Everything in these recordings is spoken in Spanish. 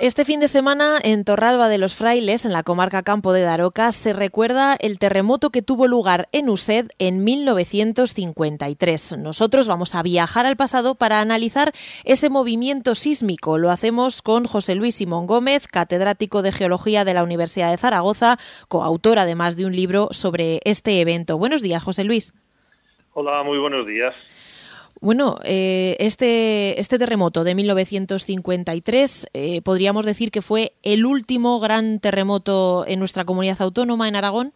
Este fin de semana en Torralba de los Frailes, en la comarca Campo de Daroca, se recuerda el terremoto que tuvo lugar en Used en 1953. Nosotros vamos a viajar al pasado para analizar ese movimiento sísmico. Lo hacemos con José Luis Simón Gómez, catedrático de Geología de la Universidad de Zaragoza, coautor además de un libro sobre este evento. Buenos días, José Luis. Hola, muy buenos días. Bueno, este terremoto de 1953 podríamos decir que fue el último gran terremoto en nuestra comunidad autónoma, en Aragón.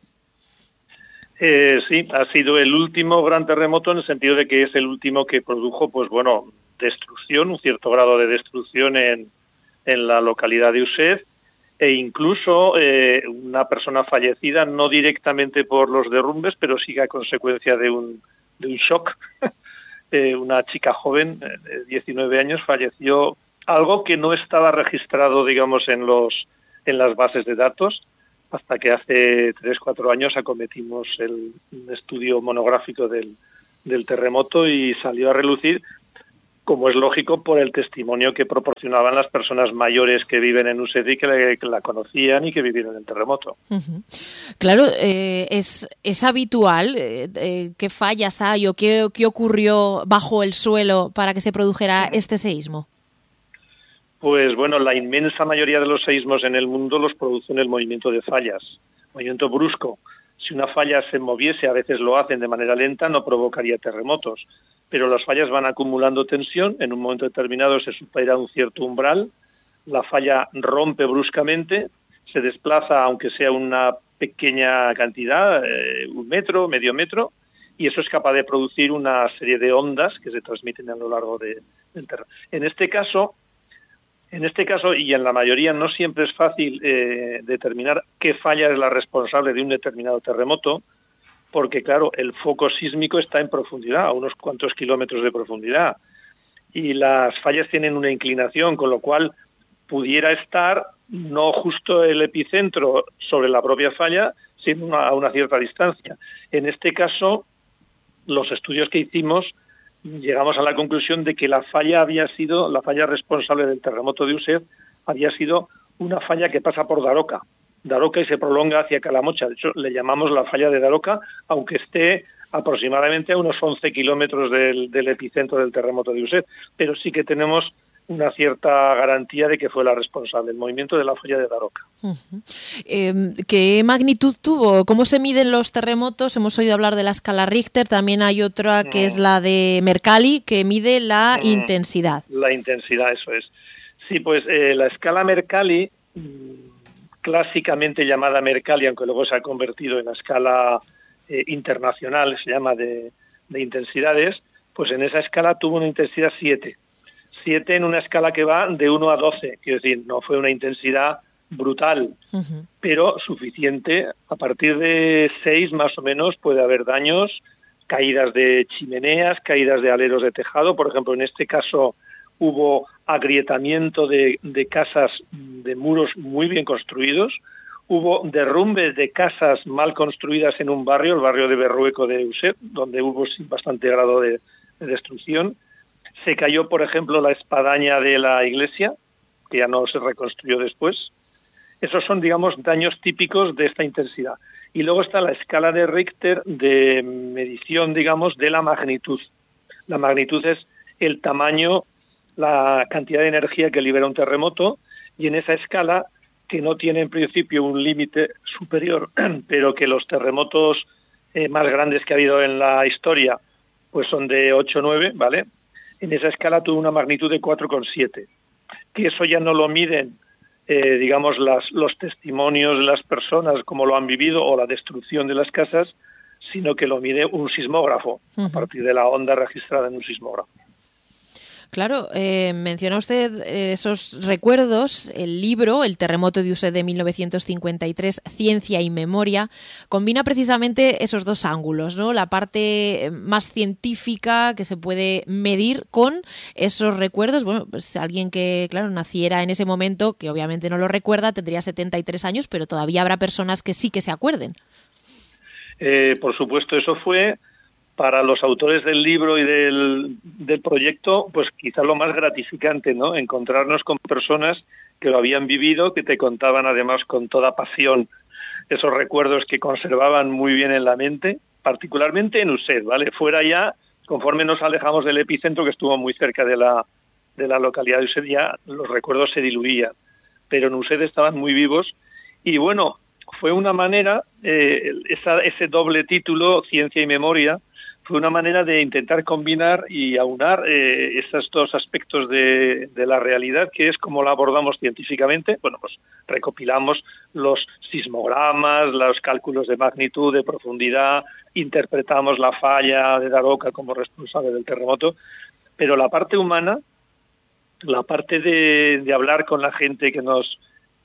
Sí, ha sido el último gran terremoto en el sentido de que es el último que produjo, destrucción, un cierto grado de destrucción en la localidad de Used, e incluso una persona fallecida, no directamente por los derrumbes, pero sí a consecuencia de un shock. Una chica joven de 19 años falleció, algo que no estaba registrado, digamos, en las bases de datos, hasta que hace 3-4 años acometimos un estudio monográfico del terremoto y salió a relucir, como es lógico, por el testimonio que proporcionaban las personas mayores que viven en Used y que la conocían y que vivieron el terremoto. Uh-huh. Claro, es habitual qué fallas hay o qué ocurrió bajo el suelo para que se produjera este seísmo. Pues bueno, la inmensa mayoría de los seísmos en el mundo los producen el movimiento de fallas, movimiento brusco. Si una falla se moviese, a veces lo hacen de manera lenta, no provocaría terremotos. Pero las fallas van acumulando tensión, en un momento determinado se supera un cierto umbral, la falla rompe bruscamente, se desplaza aunque sea una pequeña cantidad, 1 metro, medio metro, y eso es capaz de producir una serie de ondas que se transmiten a lo largo del terreno. En este caso, y en la mayoría, no siempre es fácil determinar qué falla es la responsable de un determinado terremoto, porque, claro, el foco sísmico está en profundidad, a unos cuantos kilómetros de profundidad, y las fallas tienen una inclinación, con lo cual pudiera estar no justo el epicentro sobre la propia falla, sino a una cierta distancia. En este caso, los estudios que hicimos, llegamos a la conclusión de que la falla responsable del terremoto de Used había sido una falla que pasa por Daroca y se prolonga hacia Calamocha. De hecho, le llamamos la falla de Daroca, aunque esté aproximadamente a unos 11 kilómetros del epicentro del terremoto de Used, pero sí que tenemos una cierta garantía de que fue la responsable, el movimiento de la falla de Daroca. Uh-huh. ¿Qué magnitud tuvo? ¿Cómo se miden los terremotos? Hemos oído hablar de la escala Richter, también hay otra que es la de Mercalli, que mide la intensidad. La intensidad, eso es. Sí, pues la escala Mercalli, clásicamente llamada Mercalli, aunque luego se ha convertido en la escala internacional, se llama de intensidades, pues en esa escala tuvo una intensidad 7. 7 en una escala que va de 1 a 12, quiero decir, no fue una intensidad brutal, uh-huh, pero suficiente. A partir de 6 más o menos puede haber daños, caídas de chimeneas, caídas de aleros de tejado. Por ejemplo, en este caso hubo agrietamiento de casas, de muros muy bien construidos, hubo derrumbes de casas mal construidas en un barrio, el barrio de Berrueco de Used, donde hubo bastante grado de destrucción. Se cayó, por ejemplo, la espadaña de la iglesia, que ya no se reconstruyó después. Esos son, digamos, daños típicos de esta intensidad. Y luego está la escala de Richter de medición, digamos, de la magnitud. La magnitud es el tamaño, la cantidad de energía que libera un terremoto, y en esa escala, que no tiene en principio un límite superior, pero que los terremotos más grandes que ha habido en la historia pues son de 8-9, ¿vale? En esa escala tuvo una magnitud de 4,7, que eso ya no lo miden, digamos, los testimonios de las personas, como lo han vivido, o la destrucción de las casas, sino que lo mide un sismógrafo, uh-huh, a partir de la onda registrada en un sismógrafo. Claro, menciona usted esos recuerdos, el libro, El terremoto de Used de 1953, Ciencia y Memoria, combina precisamente esos dos ángulos, ¿no? La parte más científica que se puede medir con esos recuerdos. Bueno, pues alguien que, claro, naciera en ese momento, que obviamente no lo recuerda, tendría 73 años, pero todavía habrá personas que sí que se acuerden. Por supuesto, eso fue para los autores del libro y del proyecto, pues quizá lo más gratificante, ¿no? Encontrarnos con personas que lo habían vivido, que te contaban además con toda pasión esos recuerdos que conservaban muy bien en la mente, particularmente en Uset, ¿vale? Fuera ya, conforme nos alejamos del epicentro, que estuvo muy cerca de la localidad de Uset, ya los recuerdos se diluían, pero en Uset estaban muy vivos. Y bueno, fue una manera, ese doble título, Ciencia y Memoria, fue una manera de intentar combinar y aunar esos dos aspectos de la realidad, que es como la abordamos científicamente. Bueno, pues recopilamos los sismogramas, los cálculos de magnitud, de profundidad, interpretamos la falla de Daroca como responsable del terremoto, pero la parte humana, la parte de hablar con la gente que nos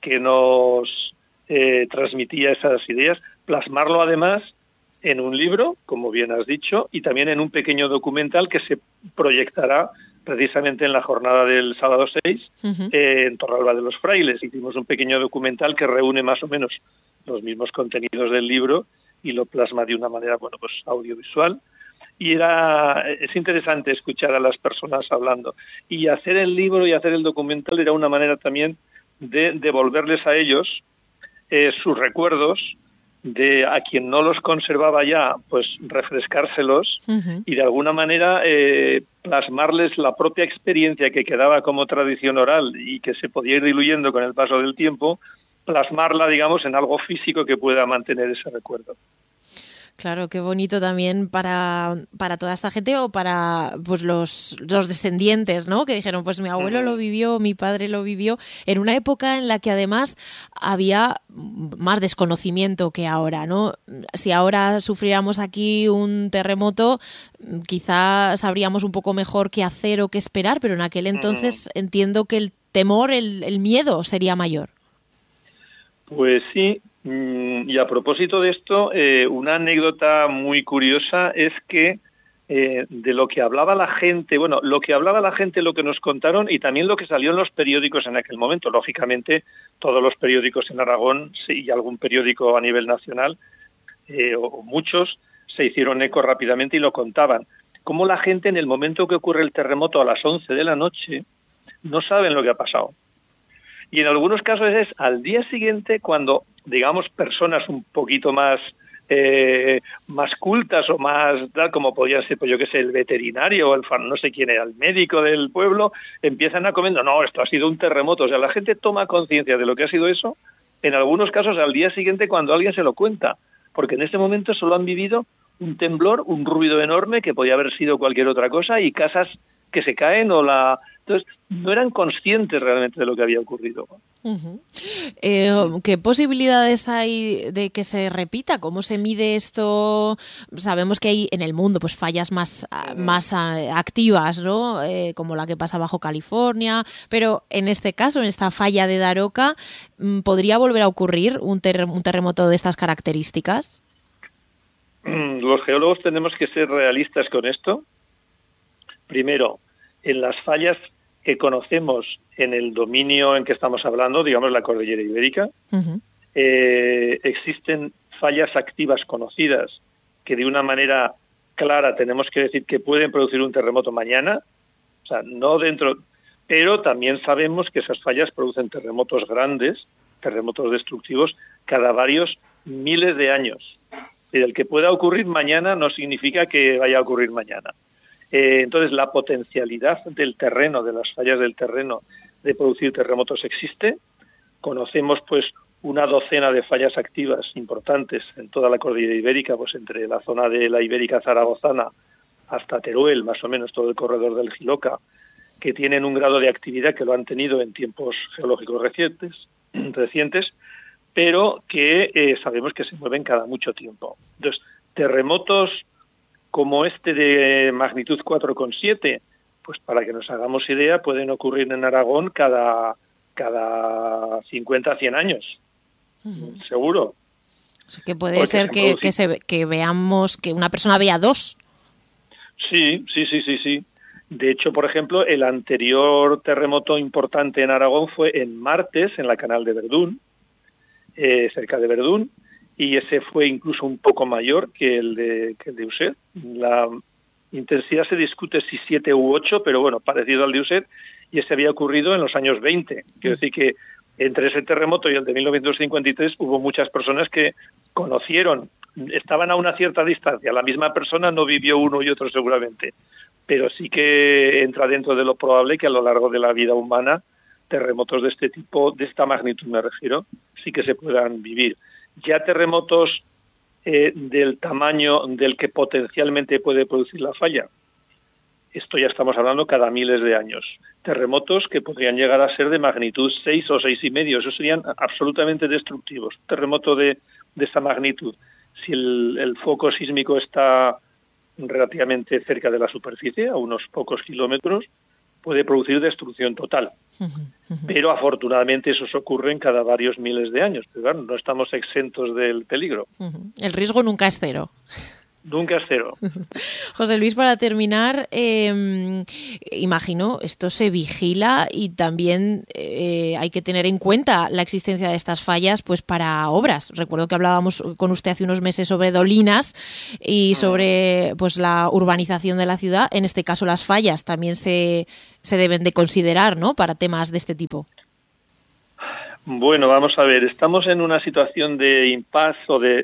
transmitía esas ideas, plasmarlo además en un libro, como bien has dicho, y también en un pequeño documental que se proyectará precisamente en la jornada del sábado 6 en Torralba de los Frailes. Hicimos un pequeño documental que reúne más o menos los mismos contenidos del libro y lo plasma de una manera, bueno, pues audiovisual. Y es interesante escuchar a las personas hablando. Y hacer el libro y hacer el documental era una manera también de devolverles a ellos sus recuerdos, de a quien no los conservaba ya, pues refrescárselos y de alguna manera plasmarles la propia experiencia que quedaba como tradición oral y que se podía ir diluyendo con el paso del tiempo, plasmarla, digamos, en algo físico que pueda mantener ese recuerdo. Claro, qué bonito también para toda esta gente o para pues los descendientes, ¿no? Que dijeron, pues mi abuelo lo vivió, mi padre lo vivió, en una época en la que además había más desconocimiento que ahora, ¿no? Si ahora sufriéramos aquí un terremoto, quizá sabríamos un poco mejor qué hacer o qué esperar, pero en aquel entonces entiendo que el temor, el miedo sería mayor. Pues sí. Y a propósito de esto, una anécdota muy curiosa es que de lo que hablaba la gente, bueno, lo que nos contaron y también lo que salió en los periódicos en aquel momento. Lógicamente, todos los periódicos en Aragón y algún periódico a nivel nacional, o muchos, se hicieron eco rápidamente y lo contaban. Cómo la gente en el momento que ocurre el terremoto a las 11 de la noche no saben lo que ha pasado. Y en algunos casos es al día siguiente cuando, digamos, personas un poquito más cultas o más tal, como podían ser, pues yo qué sé, el veterinario o no sé quién era, el médico del pueblo, empiezan a comentar, no, esto ha sido un terremoto. O sea, la gente toma conciencia de lo que ha sido eso, en algunos casos al día siguiente cuando alguien se lo cuenta, porque en ese momento solo han vivido un temblor, un ruido enorme que podía haber sido cualquier otra cosa y casas que se caen Entonces, no eran conscientes realmente de lo que había ocurrido. ¿Qué posibilidades hay de que se repita? ¿Cómo se mide esto? Sabemos que hay en el mundo pues fallas más activas, ¿no? Como la que pasa bajo California, pero en este caso, en esta falla de Daroca, ¿podría volver a ocurrir un terremoto de estas características? Los geólogos tenemos que ser realistas con esto. Primero, en las fallas que conocemos en el dominio en que estamos hablando, digamos la cordillera ibérica, existen fallas activas conocidas que de una manera clara tenemos que decir que pueden producir un terremoto mañana, o sea, no dentro, pero también sabemos que esas fallas producen terremotos grandes, terremotos destructivos, cada varios miles de años. Y el que pueda ocurrir mañana no significa que vaya a ocurrir mañana. Entonces, la potencialidad del terreno, de las fallas del terreno, de producir terremotos existe. Conocemos, pues, una docena de fallas activas importantes en toda la cordillera ibérica, pues entre la zona de la Ibérica zaragozana hasta Teruel, más o menos todo el corredor del Jiloca, que tienen un grado de actividad que lo han tenido en tiempos geológicos recientes, pero que sabemos que se mueven cada mucho tiempo. Entonces, terremotos como este de magnitud 4,7, pues para que nos hagamos idea, pueden ocurrir en Aragón cada 50 a 100 años, seguro. O sea, que puede ser que veamos, que una persona vea dos. Sí. De hecho, por ejemplo, el anterior terremoto importante en Aragón fue en Martes, en la Canal de Verdún, cerca de Verdún, y ese fue incluso un poco mayor que el de Uset. La intensidad se discute si 7 u 8, pero bueno, parecido al de Uset, y ese había ocurrido en los años 20. Quiero decir que entre ese terremoto y el de 1953 hubo muchas personas que conocieron, estaban a una cierta distancia. La misma persona no vivió uno y otro seguramente, pero sí que entra dentro de lo probable que a lo largo de la vida humana terremotos de este tipo, de esta magnitud me refiero, sí que se puedan vivir. Ya terremotos del tamaño del que potencialmente puede producir la falla, esto ya estamos hablando cada miles de años. Terremotos que podrían llegar a ser de magnitud 6 o 6,5, esos serían absolutamente destructivos. Terremoto de esta magnitud, si el foco sísmico está relativamente cerca de la superficie, a unos pocos kilómetros, puede producir destrucción total. Pero afortunadamente esos ocurren cada varios miles de años. Pero claro, no estamos exentos del peligro. El riesgo nunca es cero. Nunca es cero. José Luis, para terminar, imagino, esto se vigila y también hay que tener en cuenta la existencia de estas fallas pues para obras. Recuerdo que hablábamos con usted hace unos meses sobre Dolinas y sobre pues la urbanización de la ciudad. En este caso, las fallas también se deben de considerar, ¿no?, para temas de este tipo. Bueno, vamos a ver, estamos en una situación de impasse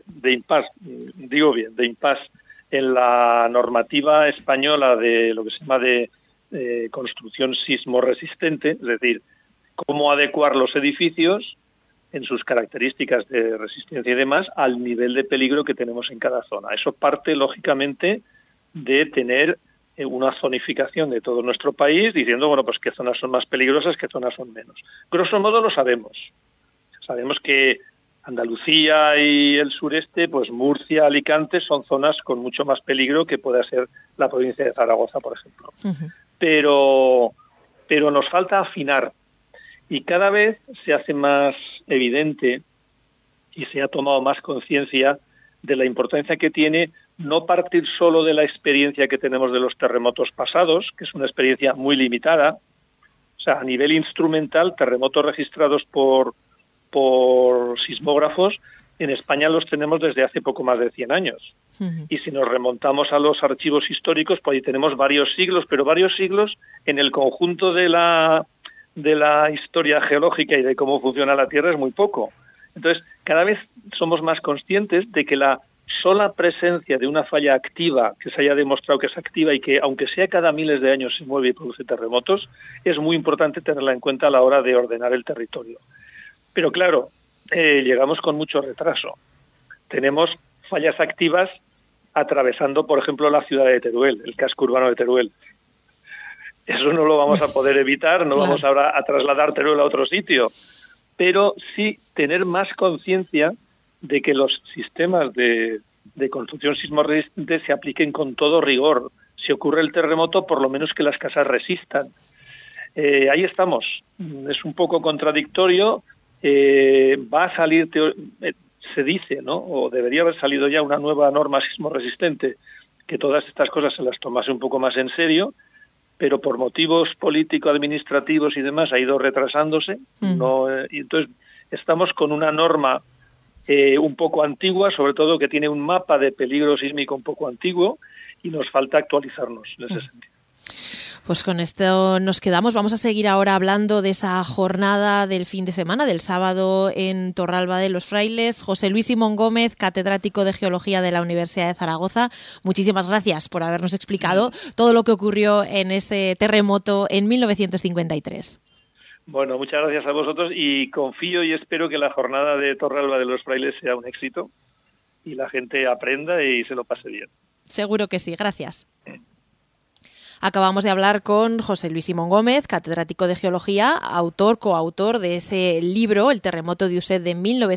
en la normativa española de lo que se llama de construcción sismo resistente, es decir, cómo adecuar los edificios en sus características de resistencia y demás al nivel de peligro que tenemos en cada zona. Eso parte, lógicamente, de tener una zonificación de todo nuestro país, diciendo, bueno, pues qué zonas son más peligrosas, qué zonas son menos. Grosso modo lo sabemos. Sabemos que Andalucía y el sureste, pues Murcia, Alicante, son zonas con mucho más peligro que pueda ser la provincia de Zaragoza, por ejemplo. Pero nos falta afinar y cada vez se hace más evidente y se ha tomado más conciencia de la importancia que tiene no partir solo de la experiencia que tenemos de los terremotos pasados, que es una experiencia muy limitada. O sea, a nivel instrumental, terremotos registrados por sismógrafos, en España los tenemos desde hace poco más de 100 años. Y si nos remontamos a los archivos históricos, pues ahí tenemos varios siglos, pero varios siglos en el conjunto de la historia geológica y de cómo funciona la Tierra es muy poco. Entonces, cada vez somos más conscientes de que la sola presencia de una falla activa, que se haya demostrado que es activa y que, aunque sea cada miles de años, se mueve y produce terremotos, es muy importante tenerla en cuenta a la hora de ordenar el territorio. Pero claro, llegamos con mucho retraso. Tenemos fallas activas atravesando, por ejemplo, la ciudad de Teruel, el casco urbano de Teruel. Eso no lo vamos a poder evitar, no vamos ahora a trasladar Teruel a otro sitio, pero sí tener más conciencia de que los sistemas de construcción sismo resistente se apliquen con todo rigor. Si ocurre el terremoto, por lo menos que las casas resistan. Ahí estamos. Es un poco contradictorio. Va a salir, se dice, ¿no?, o debería haber salido ya una nueva norma sismo resistente, que todas estas cosas se las tomase un poco más en serio, pero por motivos político-administrativos y demás ha ido retrasándose. Y entonces estamos con una norma un poco antigua, sobre todo que tiene un mapa de peligro sísmico un poco antiguo, y nos falta actualizarnos en ese sentido. Pues con esto nos quedamos. Vamos a seguir ahora hablando de esa jornada del fin de semana, del sábado en Torralba de los Frailes. José Luis Simón Gómez, catedrático de Geología de la Universidad de Zaragoza, muchísimas gracias por habernos explicado todo lo que ocurrió en ese terremoto en 1953. Bueno, muchas gracias a vosotros y confío y espero que la jornada de Torralba de los Frailes sea un éxito y la gente aprenda y se lo pase bien. Seguro que sí, gracias. Acabamos de hablar con José Luis Simón Gómez, catedrático de Geología, coautor de ese libro, El terremoto de Uset de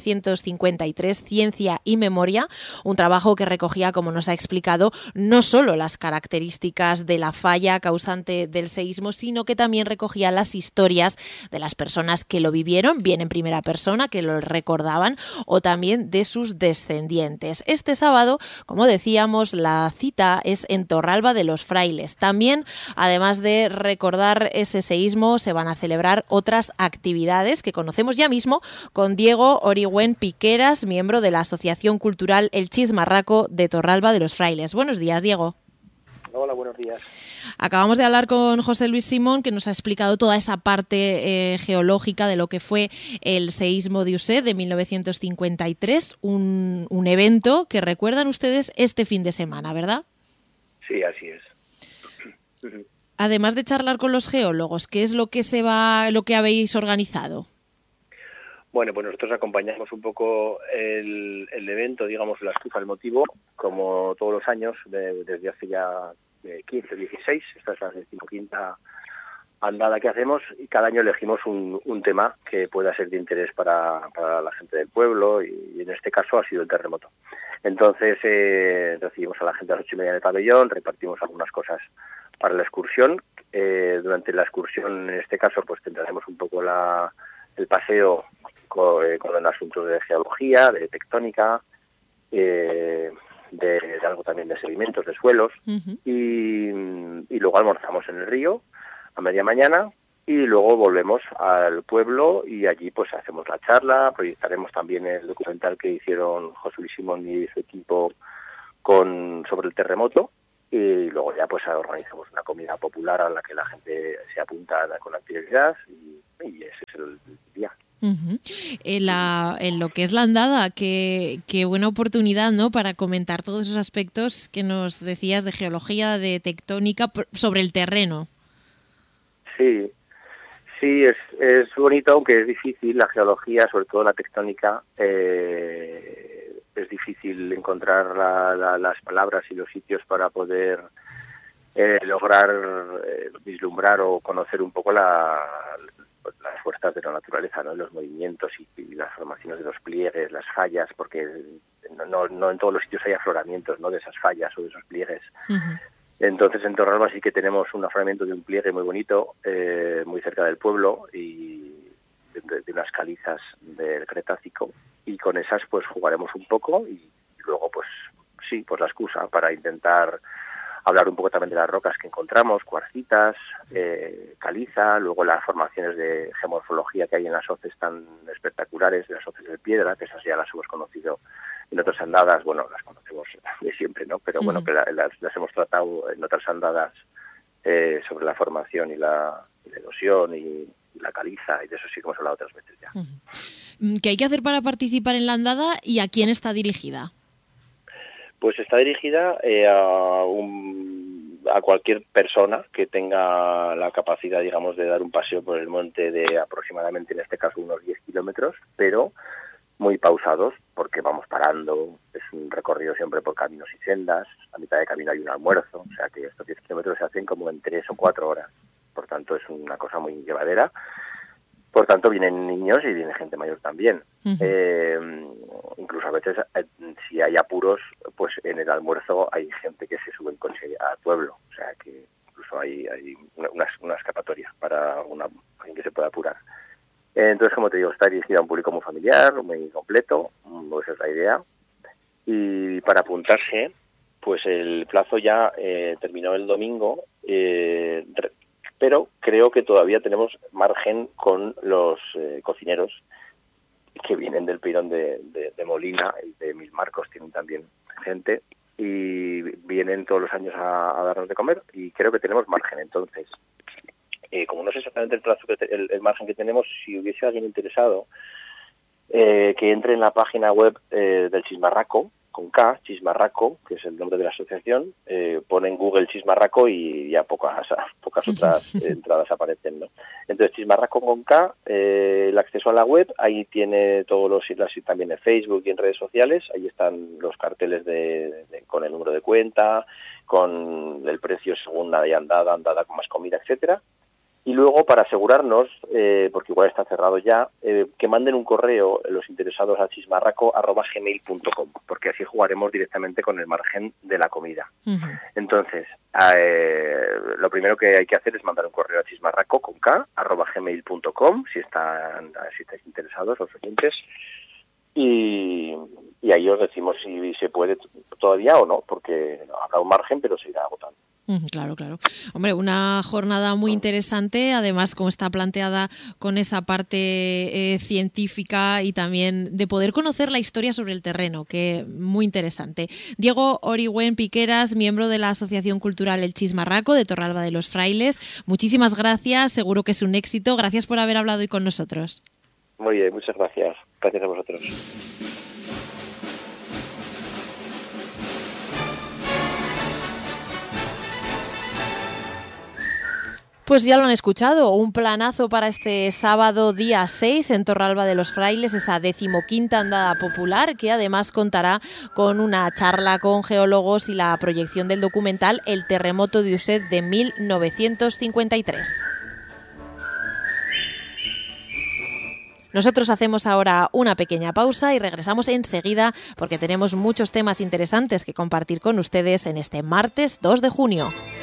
1953, Ciencia y Memoria, un trabajo que recogía, como nos ha explicado, no solo las características de la falla causante del seísmo, sino que también recogía las historias de las personas que lo vivieron, bien en primera persona, que lo recordaban, o también de sus descendientes. Este sábado, como decíamos, la cita es en Torralba de los Frailes. También, además de recordar ese seísmo, se van a celebrar otras actividades que conocemos ya mismo con Diego Origüen Piqueras, miembro de la Asociación Cultural El Chismarraco de Torralba de los Frailes. Buenos días, Diego. Hola, buenos días. Acabamos de hablar con José Luis Simón, que nos ha explicado toda esa parte geológica de lo que fue el seísmo de Used de 1953, un evento que recuerdan ustedes este fin de semana, ¿verdad? Sí, así es. Además de charlar con los geólogos, ¿qué es lo que habéis organizado? Bueno, pues nosotros acompañamos un poco el evento, digamos, la excusa, el motivo, como todos los años, desde hace ya 15, 16, esta es la 15ª andada que hacemos, y cada año elegimos un tema que pueda ser de interés para la gente del pueblo, y en este caso ha sido el terremoto. Entonces recibimos a la gente a las 8:30 del pabellón, repartimos algunas cosas para la excursión. Durante la excursión, en este caso, pues tendremos un poco el paseo con asuntos de geología, de tectónica, de algo también de sedimentos, de suelos, y luego almorzamos en el río a media mañana, y luego volvemos al pueblo y allí pues hacemos la charla, proyectaremos también el documental que hicieron José Luis Simón y su equipo sobre el terremoto, y luego ya pues organizamos una comida popular a la que la gente se apunta con actividad, y ese es el día. En lo que es la andada, qué buena oportunidad, ¿no?, para comentar todos esos aspectos que nos decías de geología, de tectónica, sobre el terreno. Sí, es bonito, aunque es difícil. La geología, sobre todo la tectónica, es difícil encontrar las palabras y los sitios para poder lograr vislumbrar o conocer un poco las fuerzas de la naturaleza, ¿no? Los movimientos y las formaciones de los pliegues, las fallas, porque no en todos los sitios hay afloramientos, ¿no?, de esas fallas o de esos pliegues. Entonces en Torralba sí que tenemos un afloramiento de un pliegue muy bonito, muy cerca del pueblo, y de unas calizas del Cretácico, y con esas pues jugaremos un poco, y luego pues sí, pues la excusa para intentar hablar un poco también de las rocas que encontramos, cuarcitas, caliza, luego las formaciones de geomorfología que hay en las hoces tan espectaculares, de las hoces de piedra, que esas ya las hemos conocido en otras andadas, bueno, las conocemos de siempre, ¿no? Pero bueno, que las hemos tratado en otras andadas sobre la formación y la erosión y la caliza, y de eso sí que hemos hablado otras veces ya. ¿Qué hay que hacer para participar en la andada y a quién está dirigida? Pues está dirigida a cualquier persona que tenga la capacidad, digamos, de dar un paseo por el monte de aproximadamente, en este caso, unos 10 kilómetros, pero muy pausados, porque vamos parando. Es un recorrido siempre por caminos y sendas. A mitad de camino hay un almuerzo, o sea que estos 10 kilómetros se hacen como en 3 o 4 horas. Por tanto, es una cosa muy llevadera. Por tanto, vienen niños y viene gente mayor también. Incluso a veces, si hay apuros, pues en el almuerzo hay gente que se sube en coche al pueblo. O sea que incluso hay una escapatoria para alguien que se pueda apurar. Entonces, como te digo, está dirigida a un público muy familiar, muy completo, esa es la idea. Y para apuntarse, pues el plazo ya terminó el domingo, pero creo que todavía tenemos margen con los cocineros que vienen del Peirón de Molina y de Mil Marcos, tienen también gente, y vienen todos los años a darnos de comer, y creo que tenemos margen. Entonces, como no sé exactamente el plazo, el margen que tenemos, si hubiese alguien interesado, que entre en la página web del Chismarraco, con K, Chismarraco, que es el nombre de la asociación, pone en Google Chismarraco y ya pocas otras entradas aparecen, ¿no? Entonces, Chismarraco con K, el acceso a la web, ahí tiene todos los islas, y también en Facebook y en redes sociales, ahí están los carteles con el número de cuenta, con el precio según la andada con más comida, etcétera. Y luego, para asegurarnos, porque igual está cerrado ya, que manden un correo los interesados a chismarraco@gmail.com, porque así jugaremos directamente con el margen de la comida. Entonces, lo primero que hay que hacer es mandar un correo a chismarraco con k@gmail.com, si estáis interesados, los oyentes, y ahí os decimos si se puede todavía o no, porque habrá un margen, pero se irá agotando. Claro, claro. Hombre, una jornada muy interesante, además como está planteada con esa parte científica y también de poder conocer la historia sobre el terreno, que muy interesante. Diego Orihuén Piqueras, miembro de la Asociación Cultural El Chismarraco de Torralba de los Frailes, muchísimas gracias, seguro que es un éxito. Gracias por haber hablado hoy con nosotros. Muy bien, muchas gracias. Gracias a vosotros. Pues ya lo han escuchado, un planazo para este sábado día 6 en Torralba de los Frailes, esa 15ª andada popular que además contará con una charla con geólogos y la proyección del documental El terremoto de Uset de 1953. Nosotros hacemos ahora una pequeña pausa y regresamos enseguida porque tenemos muchos temas interesantes que compartir con ustedes en este martes 2 de junio.